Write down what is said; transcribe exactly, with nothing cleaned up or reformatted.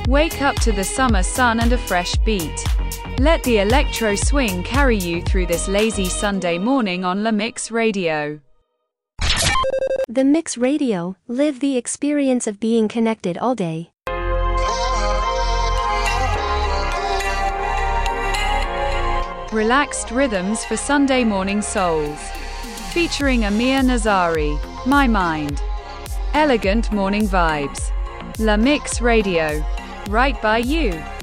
Wake up to the summer sun and a fresh beat. Let the electro swing carry you through this lazy Sunday morning on La Mix Radio. The Mix Radio, live the experience of being connected all day. Relaxed rhythms for Sunday morning souls. Featuring Amir Nazari, My Mind. Elegant morning vibes. La Mix Radio. Right by you.